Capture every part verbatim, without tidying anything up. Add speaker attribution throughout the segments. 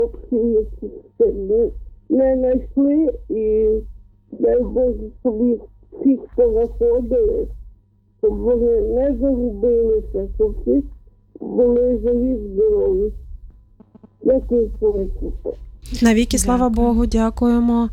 Speaker 1: не знайшли, і дай Боже, щоб їх всіх позаходили, щоб вони не загубилися, щоб всі були живі, здорові. Дякую, сонечко.
Speaker 2: Навіки, слава Богу, дякуємо.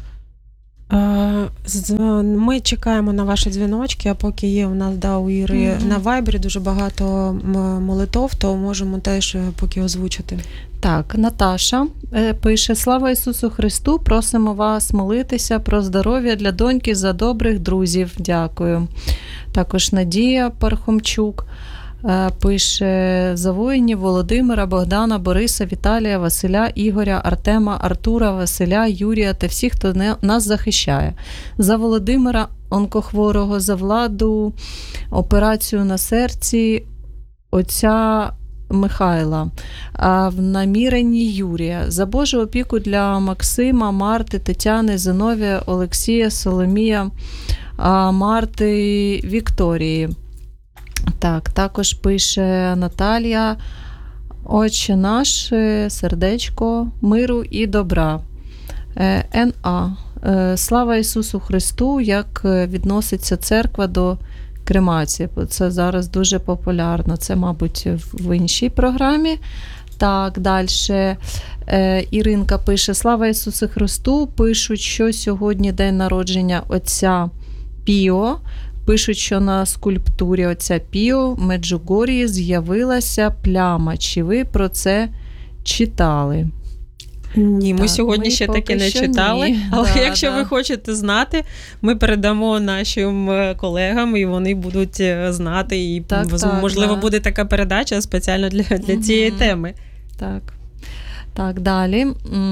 Speaker 2: Ми чекаємо на ваші дзвіночки, а поки є у нас, да, у Іри mm-hmm. на Вайбері дуже багато молитов, то можемо теж поки озвучити.
Speaker 3: Так, Наташа пише: «Слава Ісусу Христу, просимо вас молитися про здоров'я для доньки за добрих друзів». Дякую. Також Надія Пархомчук пише: «За воїнів Володимира, Богдана, Бориса, Віталія, Василя, Ігоря, Артема, Артура, Василя, Юрія та всіх, хто нас захищає. За Володимира онкохворого, за Владу, операцію на серці отця Михайла, а в наміренні Юрія. За Божу опіку для Максима, Марти, Тетяни, Зиновія, Олексія, Соломія, Марти, Вікторії». Так, також пише Наталія: «Отче наш, сердечко, миру і добра». Ен А: «Слава Ісусу Христу, як відноситься церква до кремації?» Це зараз дуже популярно, це, мабуть, в іншій програмі. Так, далі Іринка пише: «Слава Ісусу Христу, пишуть, що сьогодні день народження отця Піо. Пишуть, що на скульптурі отця Піо в Меджугор'ї з'явилася пляма. Чи ви про це читали?»
Speaker 2: Ні, ми
Speaker 3: так,
Speaker 2: сьогодні
Speaker 3: ми
Speaker 2: ще таки не читали,
Speaker 3: ні.
Speaker 2: але
Speaker 3: да,
Speaker 2: якщо
Speaker 3: да.
Speaker 2: ви хочете знати, ми передамо нашим колегам, і вони будуть знати, і
Speaker 3: так,
Speaker 2: можливо
Speaker 3: так,
Speaker 2: буде да. така передача спеціально для, для угу. цієї теми.
Speaker 3: Так, так, далі.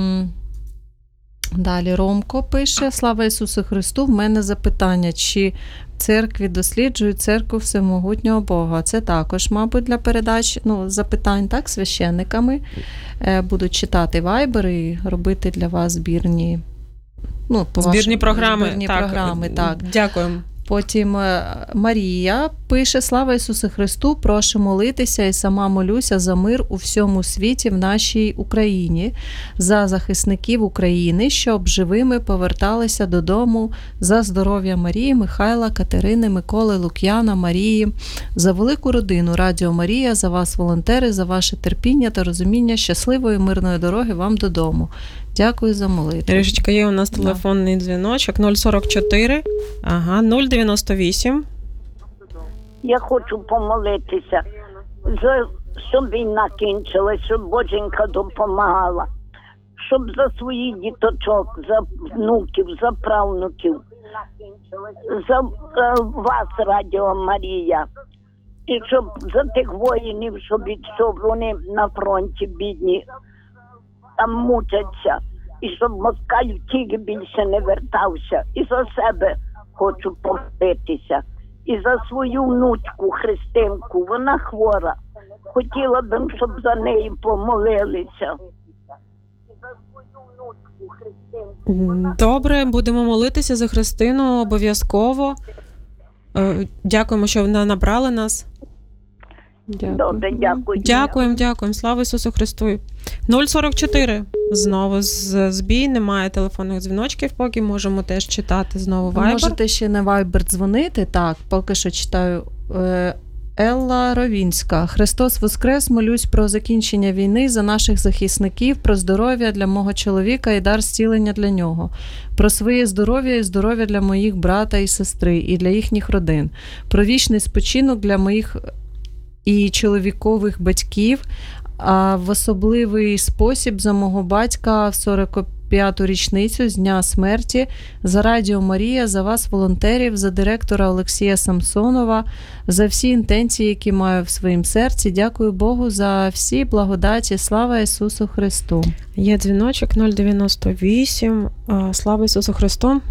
Speaker 3: Далі Ромко пише: «Слава Ісусу Христу, в мене запитання, чи в церкві досліджують церкву Всемогутнього Бога?» Це також, мабуть, для передач, ну, запитань, так, священниками. Е, будуть читати Вайбер і робити для вас збірні, ну, по
Speaker 2: збірні
Speaker 3: вашим,
Speaker 2: програми.
Speaker 3: Збірні
Speaker 2: так,
Speaker 3: програми, так.
Speaker 2: Дякуємо.
Speaker 3: Потім Марія пише: «Слава Ісусу Христу, прошу молитися і сама молюся за мир у всьому світі в нашій Україні, за захисників України, щоб живими поверталися додому, за здоров'я Марії, Михайла, Катерини, Миколи, Лук'яна, Марії, за велику родину Радіо Марія, за вас, волонтери, за ваше терпіння та розуміння. Щасливої, мирної дороги вам додому. Дякую за молитву».
Speaker 2: Рішечка, є у нас телефонний да. дзвіночок нуль сорок чотири, ага, нуль дев'яносто вісім.
Speaker 4: Я хочу помолитися, за, щоб війна кінчилась, щоб Боженька допомагала, щоб за своїх діточок, за внуків, за правнуків, за е, вас, Радіо Марія, і щоб за тих воїнів, щоб, щоб вони на фронті бідні, там мучаться, і щоб москаль тільки більше не вертався. І за себе хочу помолитися. І за свою внучку Христинку, вона хвора. Хотіла б, щоб за неї помолилися.
Speaker 2: Добре, будемо молитися за Христину обов'язково. Дякуємо, що вона набрала нас.
Speaker 4: Дякую. Добре, дякую.
Speaker 2: Дякуємо, дякуємо. Слава Ісусу Христу. нуль сорок чотири. Знову збій, немає телефонних дзвіночків, поки можемо теж читати знову Viber.
Speaker 3: Можете ще на Viber дзвонити, так, поки що читаю. Елла Ровінська: «Христос Воскрес, молюсь про закінчення війни, за наших захисників, про здоров'я для мого чоловіка і дар зцілення для нього, про своє здоров'я і здоров'я для моїх брата і сестри, і для їхніх родин, про вічний спочинок для моїх і чоловікових батьків, а в особливий спосіб за мого батька в сорок п'яту річницю з дня смерті, за Радіо Марія, за вас, волонтерів, за директора Олексія Самсонова, за всі інтенції, які маю в своїм серці. Дякую Богу за всі благодаті. Слава Ісусу Христу».
Speaker 2: Є дзвіночок нуль дев'яносто вісім. Слава Ісусу Христу.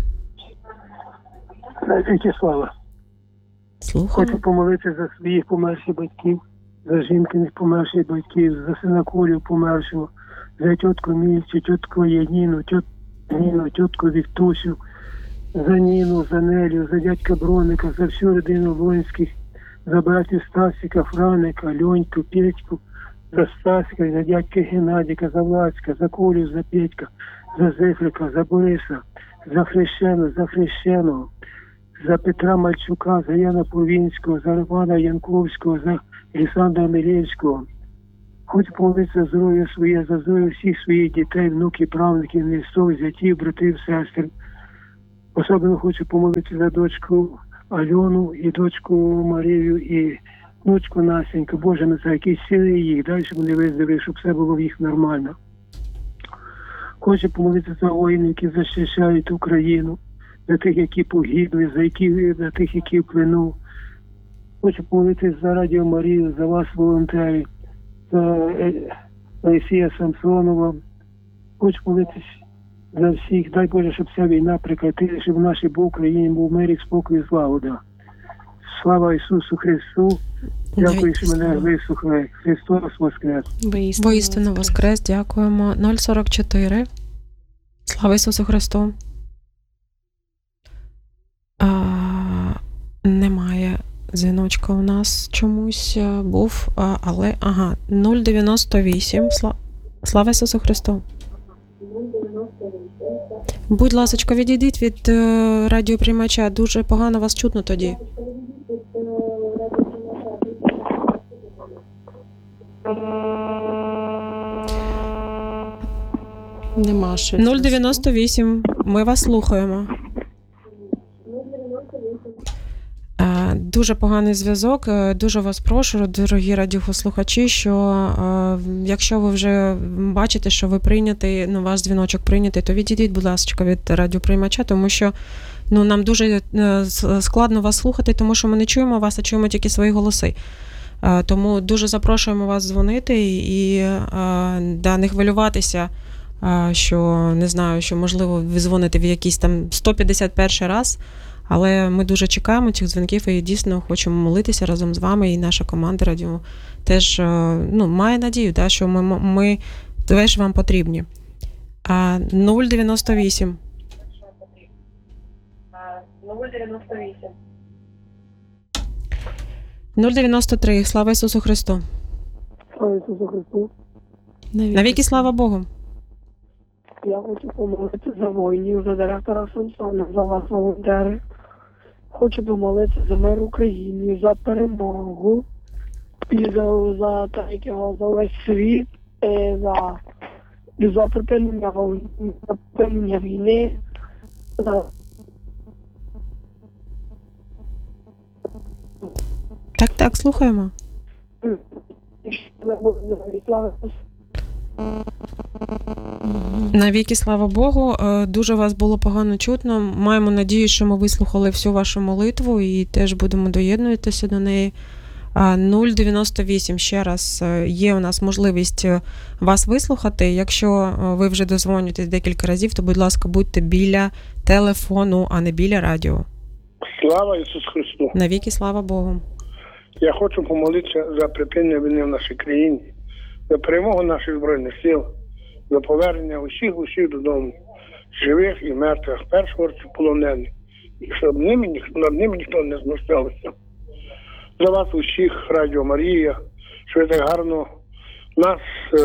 Speaker 5: Навіки слава.
Speaker 2: Слухаю.
Speaker 5: Хочу помолитися за своїх померших батьків, за жінки померших батьків, за сина Колю помершого, за тітку Мільчу, тітку Яніну, тітку Ніну, тітку Віктусю, за Ніну, за Нелю, за дядька Броника, за всю родину Лонських, за братів Стасіка, Франика, Льоньку, Петьку, за Стаська, за дядька Геннадіка, за Влацька, за Колю, за Петька, за Зефрика, за Бориса, за Хрещену, за Хрещеного, за Петра Мальчука, за Яна Повінського, за Романа Янковського, за Олександра Милєвського. Хочу помолитися за здоров'я своє, за здоров'я всіх своїх дітей, внуків, правнуків, невісток, зятів, братів, сестер. Особливо хочу помолитися за дочку Альону і дочку Марію і внучку Насеньку. Боже, на це якісь сили їх, дай, щоб вони виздоровіли, щоб все було в їх нормально. Хочу помолитися за воїнів, які захищають Україну, за тих, які погибли, за, які, за тих, які в плену. Хочу помолитися за Радіо Марію, за вас, волонтери, за Олексія Самсонова. Хочу молитися за всіх. Дай Боже, щоб ця війна прекратила, щоб в нашій Україні був мир і спокій і злагода. Слава Ісусу Христу. Дякую, що мене вислухали. Христос Воскрес.
Speaker 3: Воістину,
Speaker 2: Воістину воскрес, дякуємо. нуль сорок чотири. Слава Ісусу Христу. А, немає дзвіночка у нас чомусь був, а, але, ага, нуль дев'яносто вісім. Сла... Слава Ісусу Христу. Будь ласочка, відійдіть від е, радіоприймача, дуже погано вас чутно тоді.
Speaker 3: Нема щось.
Speaker 2: нуль дев'яносто вісім, ми вас слухаємо. Е, Дуже поганий зв'язок. Е, Дуже вас прошу, дорогі радіослухачі, що е, якщо ви вже бачите, що ви прийнятий, ну, ваш дзвіночок прийнятий, то відійдіть, будь ласка, від радіоприймача, тому що ну, нам дуже е, складно вас слухати, тому що ми не чуємо вас, а чуємо тільки свої голоси. Е, Тому дуже запрошуємо вас дзвонити і е, да, не хвилюватися, е, що, не знаю, що, можливо, ви дзвоните в якийсь там сто п'ятдесят перший раз, але ми дуже чекаємо цих дзвінків і дійсно хочемо молитися разом з вами, і наша команда радіо теж ну, має надію, да, що ми, ми теж вам потрібні. А, нуль дев'яносто вісім.
Speaker 6: нуль дев'яносто вісім.
Speaker 2: нуль дев'яносто три. Слава Ісусу Христу.
Speaker 5: Слава Ісусу Христу.
Speaker 2: Навіки слава Богу.
Speaker 1: Я хочу помолитися за воїнів, за директора Самсона, за вас, волонтери. Хочу помолитися за мир в Україні, за перемогу і за, за, так, за весь світ, і за, і за припинення, вол- за припинення війни. За...
Speaker 2: Так, так, слухаємо. Навіки слава Богу. Е, Дуже вас було погано чутно. Маємо надію, що ми вислухали всю вашу молитву і теж будемо доєднуватися до неї. А, нуль дев'яносто вісім. Ще раз, е, є у нас можливість е, вас вислухати. Якщо е, ви вже дозвонюєтесь декілька разів, то, будь ласка, будьте біля телефону, а не біля радіо.
Speaker 7: Слава Ісусу Христу!
Speaker 2: Навіки слава Богу.
Speaker 7: Я хочу помолитися за припинення війни в нашій країні, за перемогу наших Збройних сил, за повернення усіх усіх додому, живих і мертвих, першого полонених, і щоб ними, над ними ніхто не знущався. За вас усіх, Радіо Марія, що ви так гарно нас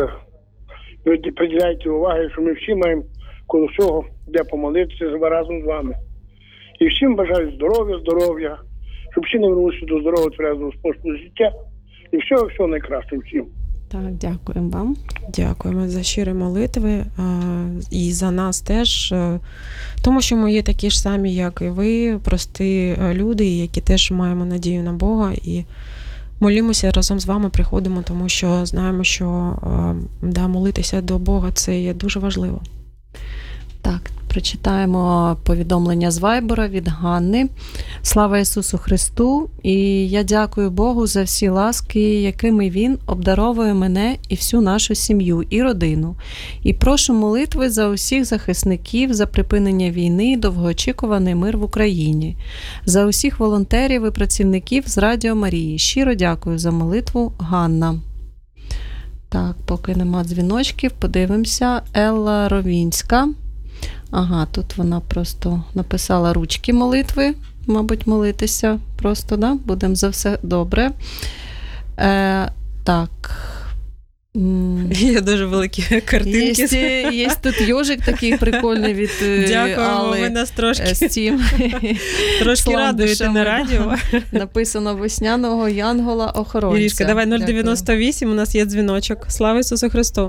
Speaker 7: е, приділяєте уваги, що ми всі маємо коло всього, де помолитися разом з вами. І всім бажаю здоров'я, здоров'я, щоб всі не вернулися до здорового тверезого способу життя. І всього, всього найкраще всім.
Speaker 3: Так, дякуємо вам.
Speaker 2: Дякуємо за щирі молитви а, і за нас теж, а, тому що ми є такі ж самі, як і ви, прості люди, які теж маємо надію на Бога і молімося разом з вами, приходимо, тому що знаємо, що а, да, молитися до Бога – це є дуже важливо.
Speaker 3: Так, прочитаємо повідомлення з Вайбера від Ганни. Слава Ісусу Христу! І я дякую Богу за всі ласки, якими Він обдаровує мене і всю нашу сім'ю і родину. І прошу молитви за усіх захисників, за припинення війни і довгоочікуваний мир в Україні. За усіх волонтерів і працівників з Радіо Марії. Щиро дякую за молитву, Ганна. Так, поки нема дзвіночків, подивимося. Елла Ровінська. Ага, тут вона просто написала ручки молитви, мабуть, молитися просто, да? Будемо за все добре. Е, так, М,
Speaker 2: Є дуже великі картинки.
Speaker 3: Є, є тут йожик такий прикольний від е,
Speaker 2: Дякуємо,
Speaker 3: Алли
Speaker 2: ви нас
Speaker 3: е,
Speaker 2: трошки,
Speaker 3: з цим
Speaker 2: трошки радуєте
Speaker 3: сландишами,
Speaker 2: на радіо.
Speaker 3: да. Написано весняного янгола-охоронця.
Speaker 2: Ірішка, давай нуль
Speaker 3: Дякую.
Speaker 2: дев'яносто вісім, у нас є дзвіночок. Слава Ісусу Христу!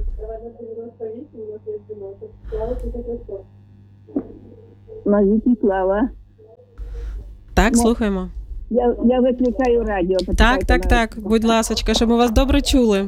Speaker 8: Навіки слава.
Speaker 2: Так, слухаємо.
Speaker 8: Я, я виключаю радіо.
Speaker 2: Так,
Speaker 8: почекайте
Speaker 2: так,
Speaker 8: мене.
Speaker 2: так, будь ласочка, щоб ми вас добре чули.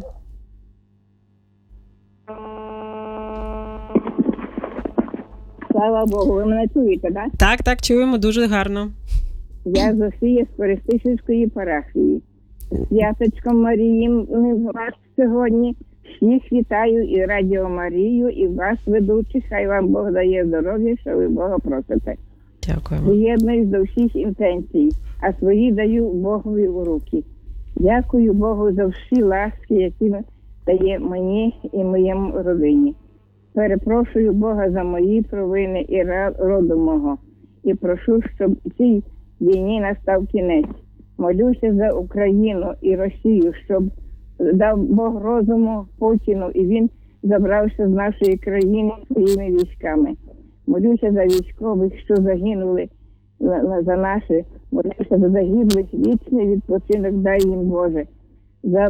Speaker 8: Слава Богу, ви мене чуєте, так?
Speaker 2: Так, так, чуємо дуже гарно.
Speaker 8: Я Зофія з Користишівської парафії. Святочком Марії вас сьогодні. Всіх вітаю і Радіо Марію, і вас, ведучих. Хай вам Бог дає здоров'я, що ви Бога просите.
Speaker 2: Дякуємо.
Speaker 8: Приєднуюсь до всіх інтенцій, а свої даю Богові у руки. Дякую Богу за всі ласки, які дає мені і моєму родині. Перепрошую Бога за мої провини і роду мого. І прошу, щоб цій війні настав кінець. Молюся за Україну і Росію, щоб дав Бог розуму Путіну, і він забрався з нашої країни своїми військами. Молюся за військових, що загинули за наші. Молюся за загиблих, вічний відпочинок дай їм, Боже. За,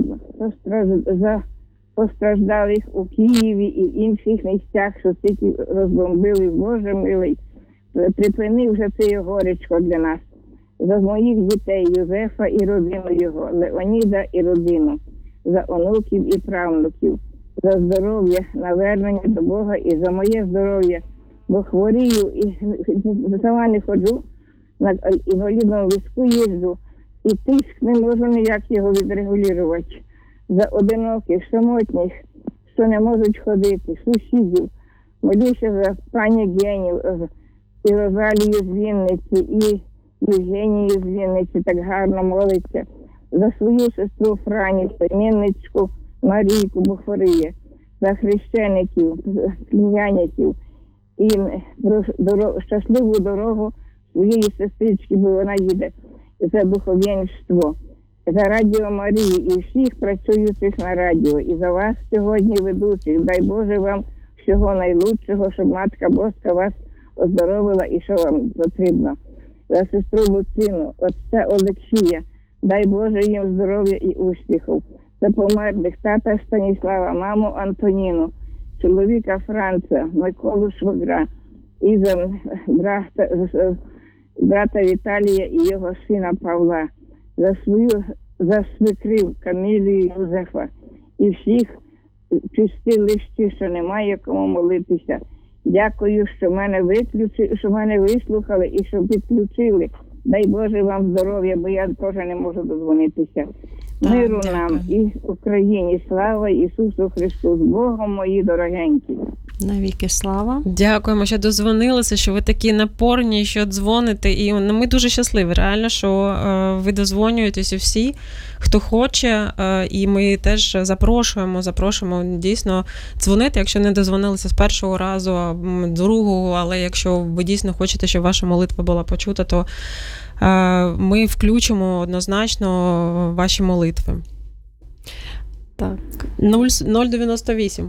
Speaker 8: за постраждалих у Києві і в інших місцях, що тільки розбомбили, Боже милий. Припини вже це горечко для нас. За моїх дітей, Юзефа і родину його, Леоніда і родину, за онуків і правнуків, за здоров'я, навернення до Бога і за моє здоров'я, бо хворію і сама не ходжу, на інвалідному візку їжджу, і тиск не можу ніяк його відрегулювати. За одиноких, самотніх, що не можуть ходити, сусідів, молюся за пані Генів, і Розалію з Вінниці, і Євгенію з Вінниці, так гарно молиться, за свою сестру Франі, племінничку Марійку, бо хворіє, за хрещеників, племянників, і дорогу, щасливу дорогу своєї сестрички, бо вона їде, за духовенство, за Радіо Марії і всіх працюючих на радіо, і за вас сьогодні ведучих. Дай Боже вам всього найлучшого, щоб Матка Боска вас оздоровила і що вам потрібно. За сестру Луцину, отця Олексія, дай Боже їм здоров'я і успіхів. За померлих тата Станіслава, маму Антоніну, чоловіка Франца, Миколу Швагра, і за брата, за брата Віталія і його сина Павла, за свою за свекрів Камілію Юзефа і всіх чистилищі, що немає кому молитися. Дякую, що мене виключили, що мене вислухали і що підключили. Дай Боже вам здоров'я, бо я теж не можу дозвонитися. Миру
Speaker 2: Так,
Speaker 8: нам
Speaker 2: дякую.
Speaker 8: і Україні, слава Ісусу Христу, з Богом, мої дорогенькі.
Speaker 3: Навіки слава.
Speaker 2: Дякуємо, що дозвонилися, що ви такі напорні, що дзвоните. І ми дуже щасливі, реально, що е, ви дозвонюєтеся всі, хто хоче. Е, і ми теж запрошуємо, запрошуємо дійсно дзвонити, якщо не дозвонилися з першого разу, а другого, але якщо ви дійсно хочете, щоб ваша молитва була почута, то е, ми включимо однозначно ваші молитви.
Speaker 3: Так.
Speaker 2: нуль дев'яносто вісім.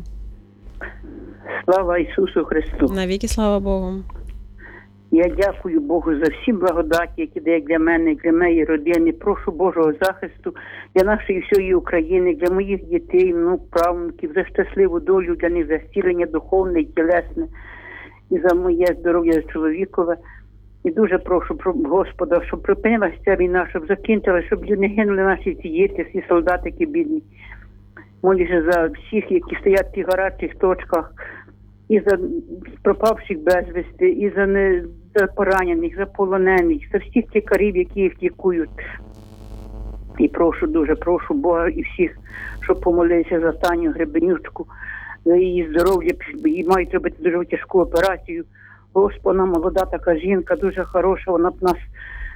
Speaker 9: Слава Ісусу Христу!
Speaker 2: Навіки слава Богу.
Speaker 9: Я дякую Богу за всі благодаті, які дає для мене, для моєї родини. Прошу Божого захисту для нашої всієї України, для моїх дітей, внук, правнуків, за щасливу долю для них, за зцілення духовне і тілесне, і за моє здоров'я чоловікове. І дуже прошу про Господа, щоб припинилася ця війна, щоб закінчилася, щоб не гинули наші ці діти, всі солдатики бідні. Молюся за всіх, які стоять в тих гарячих точках, і за пропавших безвісти, і за, не, за поранених, за полонених, за всіх лікарів, які їх лікують. І прошу, дуже прошу Бога і всіх, щоб помолилися за Таню Гребенючку, за її здоров'я, їй мають робити дуже тяжку операцію. Господа, молода така жінка, дуже хороша, вона б нас,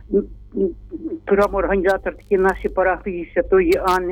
Speaker 9: програму-організатор такі наші парафії Святої Анни.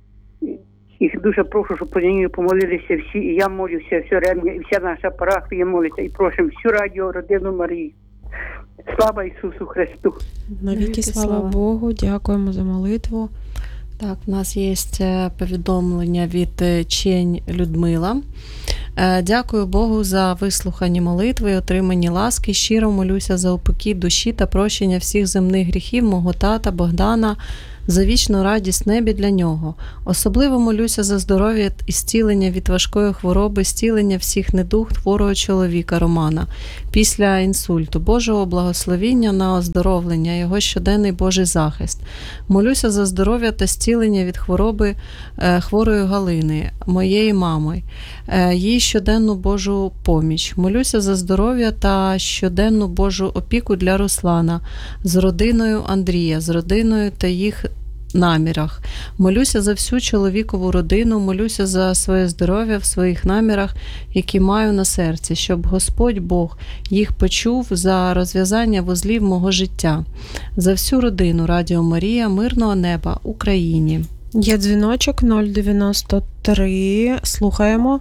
Speaker 9: І дуже прошу, щоб по ній помолилися всі, і я молюся все время, і вся наша парафія молиться, і просимо всю радіо, родину Марії. Слава Ісусу Христу!
Speaker 2: Навіки слава Богу, дякуємо за молитву.
Speaker 3: Так, в нас є е, повідомлення від е, Чень Людмила. Е, Дякую Богу за вислухані молитви і отримані ласки. Щиро молюся за упокій душі та прощення всіх земних гріхів мого тата Богдана, за вічну радість небі для нього. Особливо молюся за здоров'я і зцілення від важкої хвороби, зцілення всіх недуг хворого чоловіка Романа після інсульту, Божого благословіння на оздоровлення, його щоденний Божий захист. Молюся за здоров'я та зцілення від хвороби е, хворої Галини, моєї мами, е, їй щоденну Божу поміч. Молюся за здоров'я та щоденну Божу опіку для Руслана, з родиною Андрія, з родиною та їх намірах. Молюся за всю чоловікову родину, молюся за своє здоров'я в своїх намірах, які маю на серці, щоб Господь Бог їх почув, за розв'язання вузлів мого життя. За всю родину Радіо Марія, мирного неба Україні.
Speaker 2: Є дзвіночок нуль дев'яносто три. Слухаємо.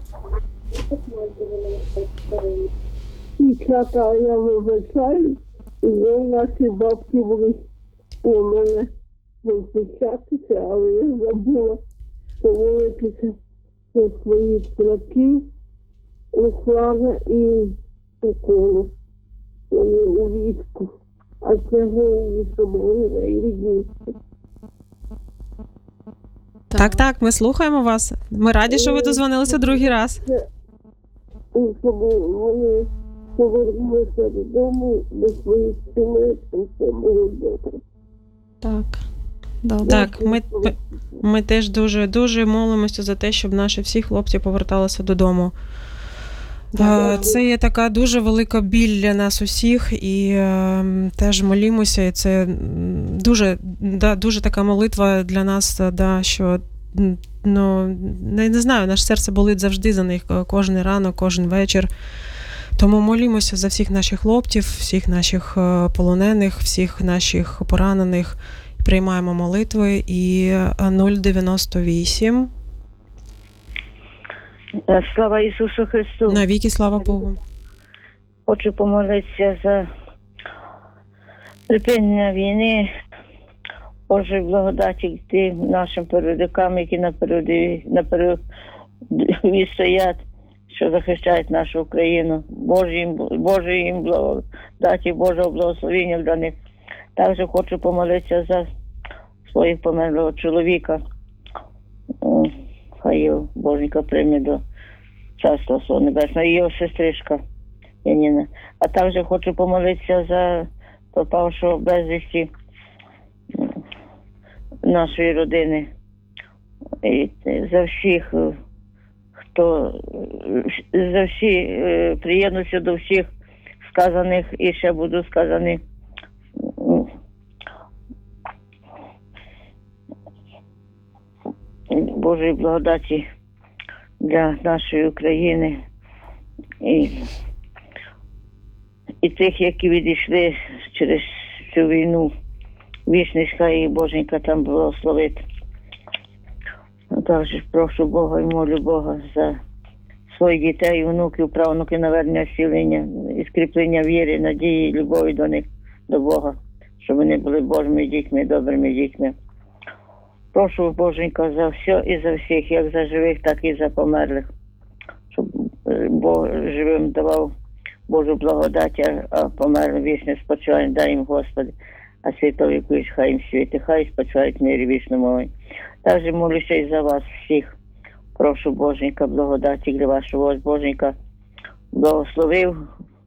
Speaker 1: Дівчата, я вибачаю, ви наші бабки були у мене визначатися, але я забула помолитися за своїх братів Руслана і Миколу. Вони у війську, а це головні собою і рідніше.
Speaker 2: Так, так, ми слухаємо вас. Ми раді, що ви дозвонилися другий раз.
Speaker 1: Щоб вони повернулися додому до своїх сімей, щоб все було добре.
Speaker 3: Так. Добре.
Speaker 2: Так, ми, ми теж дуже, дуже молимося за те, щоб наші всі хлопці поверталися додому. Е, Це є така дуже велика біль для нас усіх, і е, теж молімося, і це м, дуже, да, дуже така молитва для нас, да, що м, ну, не, не знаю, наше серце болить завжди за них, кожен ранок, кожен вечір. Тому молімося за всіх наших хлопців, всіх наших е, полонених, всіх наших поранених. Приймаємо молитви. І нуль дев'яносто вісім.
Speaker 10: Слава Ісусу Христу.
Speaker 2: Навіки слава Богу.
Speaker 10: Хочу помолитися за припинення війни, Божої благодаті тим нашим передовикам, які на передовій, на передовій стоять, що захищають нашу Україну. Божої, Божої їм благодаті, Божого благословення для них. Також хочу помолитися за своїх померлого чоловіка. Хай його Боженька прийме до Царства Свого Небесного. І його сестричка Яніна. А також хочу помолитися за пропавшого безвісті нашої родини. І за всіх, хто за всі приєднуюся до всіх сказаних і ще буду сказаних Божої благодаті для нашої України і, і тих, які відійшли через цю війну. Вічність хай їх Боженька там благословить. А також прошу Бога і молю Бога за своїх дітей, внуків, правнуків, навернення зцілення і скріплення віри, надії, любові до них, до Бога, щоб вони були Божими дітьми, добрими дітьми. Прошу Боженька за все і за всіх, як за живих, так і за померлих, щоб Бог живим давав Божу благодать, а померлим вічне спочивання, дай їм Господи, а світові ключ хай їм світи, хай спочивають в мирі вічному. Також молюся і за вас всіх. Прошу Боженька благодаті для вашого Боженька благословив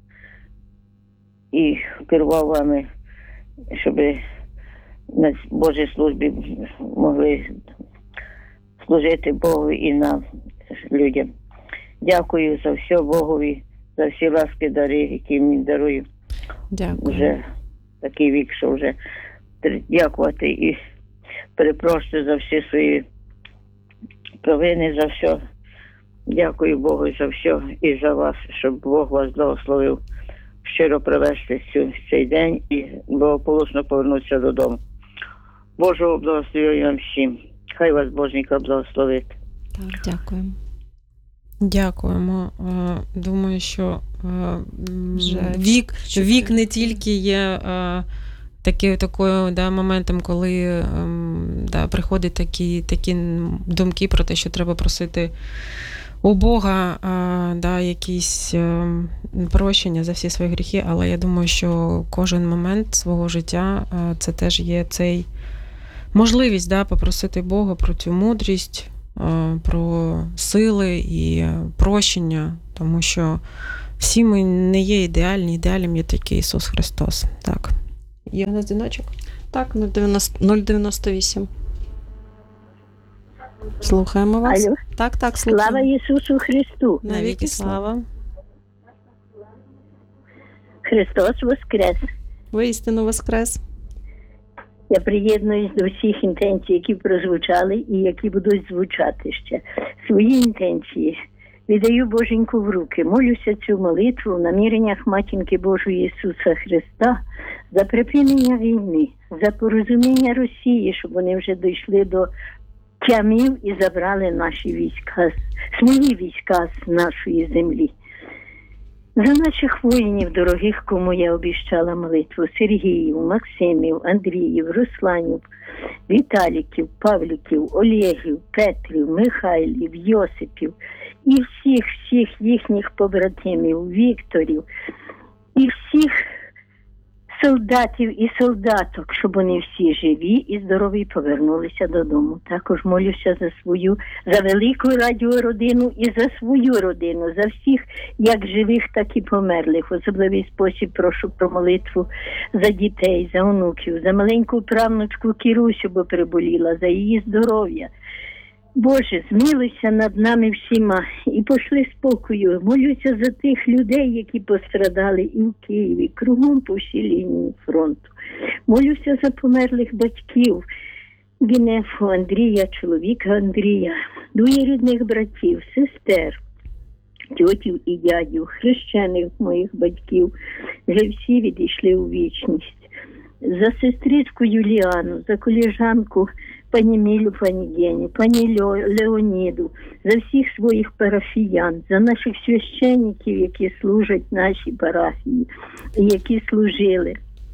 Speaker 10: і керував вами, щоб на Божій службі могли служити Богу і нам, людям. Дякую за все Богові, за всі ласки, дари, які мені дарує.
Speaker 3: Дякую.
Speaker 10: Вже такий вік, що вже дякувати і перепрошую за всі свої провини, за все. Дякую Богу за все і за вас, щоб Бог вас благословив щиро провести цю, цей день і благополучно повернутися додому. Божого благословення вам всім. Хай вас Боженька благословить.
Speaker 3: Так, дякуємо.
Speaker 2: Дякуємо. Думаю, що вже вік, вік не тільки є такі, такою, да, моментом, коли да, приходять такі, такі думки про те, що треба просити у Бога да, якісь прощення за всі свої гріхи, але я думаю, що кожен момент свого життя це теж є цей можливість да, попросити Бога про цю мудрість, про сили і прощення, тому що всі ми не є ідеальні, ідеальним є тільки Ісус Христос. Так. Є у нас дзвіночок?
Speaker 3: Так, нуль дев'яносто вісім. Слухаємо вас.
Speaker 11: Алло.
Speaker 3: Так, так, слухаємо.
Speaker 11: Слава Ісусу Христу!
Speaker 2: Навіки слава.
Speaker 11: Христос воскрес!
Speaker 3: Воістину воскрес!
Speaker 11: Я приєднуюсь до всіх інтенцій, які прозвучали і які будуть звучати ще. Свої інтенції віддаю Боженьку в руки. Молюся цю молитву в наміреннях Матінки Божої Ісуса Христа за припинення війни, за порозуміння Росії, щоб вони вже дійшли до тямів і забрали наші війська, свої війська з нашої землі. За наших воїнів, дорогих, кому я обіщала молитву, Сергіїв, Максимів, Андріїв, Русланів, Віталіків, Павліків, Олегів, Петрів, Михайлів, Йосипів і всіх-всіх їхніх побратимів, Вікторів і всіх солдатів і солдаток, щоб вони всі живі і здорові повернулися додому. Також молюся за свою, за велику радіородину і за свою родину, за всіх, як живих, так і померлих. В особливий спосіб прошу про молитву за дітей, за онуків, за маленьку правнучку Кірусю, бо приболіла, за її здоров'я. Боже, змилуйся над нами всіма і пошли спокою. Молюся за тих людей, які пострадали і в Києві, кругом по всій лінії фронту. Молюся за померлих батьків, Генефу, Андрія, чоловіка Андрія, двоюрідних братів, сестер, тьотів і дядів, хрещених моїх батьків. Вже всі відійшли у вічність. За сестричку Юліану, за колежанку пані Мілю, пані Гені, пані Леоніду, за всіх своїх парафіян, за наших священників, які служать нашій парафії, які служили.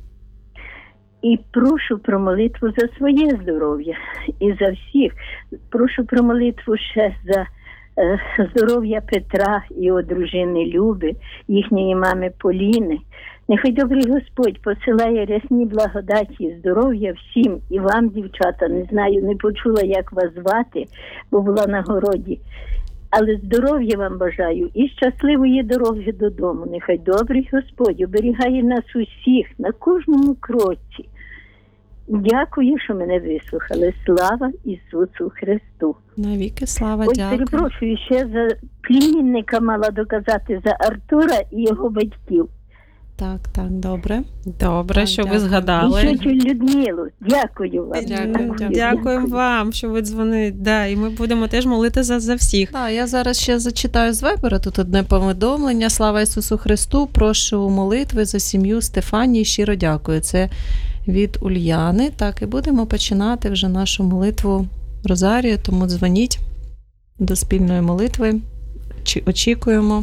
Speaker 11: І прошу про молитву за своє здоров'я і за всіх. Прошу про молитву ще за е, здоров'я Петра і його дружини Люби, їхньої мами Поліни. Нехай добрий Господь посилає рясні благодаті, здоров'я всім і вам, дівчата. Не знаю, не почула, як вас звати, бо була на городі. Але здоров'я вам бажаю і щасливої дороги додому. Нехай добрий Господь оберігає нас усіх на кожному кроці. Дякую, що мене вислухали. Слава Ісусу Христу!
Speaker 3: Навіки слава,
Speaker 11: Ось,
Speaker 3: дякую.
Speaker 11: перепрошую, ще за племінника мала доказати, за Артура і його батьків.
Speaker 3: Так, так, добре.
Speaker 2: Добре,
Speaker 3: Так,
Speaker 2: що
Speaker 3: дякую.
Speaker 2: ви згадали.
Speaker 11: І тетю Людмилу. Дякую вам.
Speaker 3: Дякую, дякую.
Speaker 2: Дякуємо вам, що ви дзвонили. Да, і ми будемо теж молити за, за всіх.
Speaker 3: Так, я зараз ще зачитаю з Вайбера, тут одне повідомлення. Слава Ісусу Христу, прошу молитви за сім'ю Стефанії, щиро дякую. Це від Ульяни. Так, і будемо починати вже нашу молитву Розарію, тому дзвоніть до спільної молитви. Очікуємо.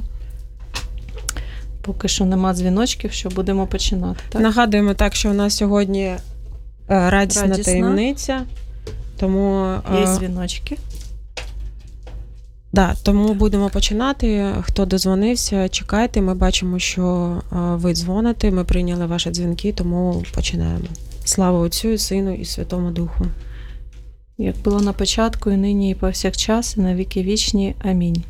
Speaker 3: Поки що нема дзвіночків, що будемо починати. Так?
Speaker 2: Нагадуємо так, що у нас сьогодні е, радісна,
Speaker 3: Радісна.
Speaker 2: таємниця, тому, е,
Speaker 3: Є дзвіночки.
Speaker 2: да, тому будемо починати. Хто дозвонився, чекайте. Ми бачимо, що е, ви дзвоните, ми прийняли ваші дзвінки, тому починаємо. Слава Отцю і Сину і Святому Духу.
Speaker 3: Як було на початку, і нині, і повсякчас, і на віки вічні. Амінь.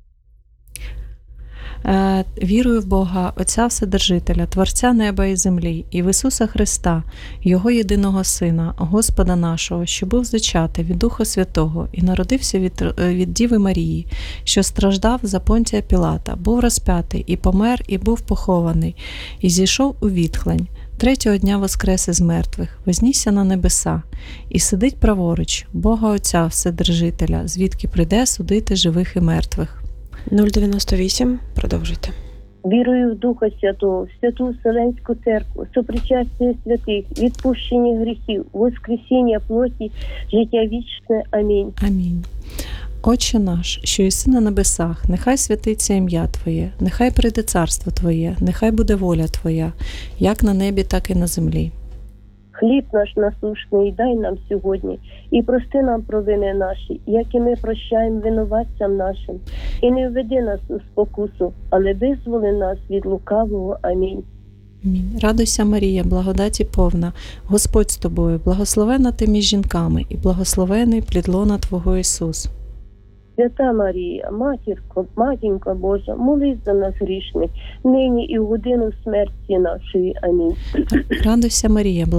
Speaker 3: Вірую в Бога, Отця Вседержителя, Творця неба і землі, і в Ісуса Христа, Його єдиного Сина, Господа нашого, що був зачатий від Духа Святого і народився від, від Діви Марії, що страждав за Понтія Пілата, був розп'ятий і помер, і був похований, і зійшов у відхлень. Третього дня воскрес із мертвих, вознісся на небеса, і сидить праворуч Бога Отця Вседержителя, звідки прийде судити живих і мертвих.
Speaker 2: нуль дев'яносто вісім, продовжуйте.
Speaker 12: Вірую в Духа Святого, в Святу Вселенську Церкву, сопричастя святих, відпущення гріхів, воскресіння плоті, життя вічне. Амінь.
Speaker 3: Амінь. Отче наш, що єси на небесах, нехай святиться ім'я Твоє, нехай прийде царство Твоє, нехай буде воля Твоя, як на небі, так і на землі.
Speaker 12: Хліб наш насущний дай нам сьогодні, і прости нам провини наші, як і ми прощаємо винуватцям нашим. І не введи нас у спокусу, але визволи нас від лукавого. Амінь.
Speaker 3: Амінь. Радуйся, Марія, благодаті повна, Господь з тобою, благословена ти між жінками, і благословений плід лона Твого Ісус.
Speaker 12: Свята Марія, матірко, матінка Божа, молись за нас грішних, нині і в годину смерті нашої. Амінь.
Speaker 3: Радуйся, Марія,